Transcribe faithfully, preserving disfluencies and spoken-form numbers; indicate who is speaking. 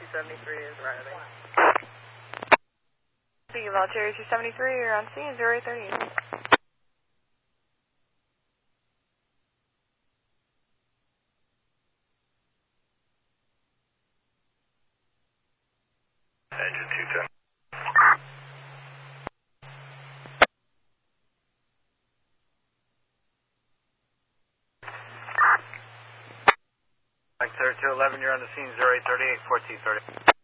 Speaker 1: seventy-three is Riley.
Speaker 2: Speaking of Cherry two seventy-three, you're on scene, zero eight thirty.
Speaker 3: Engine two ten. Mike two eleven, you're on the scene, zero eight thirty-eight, fourteen thirty.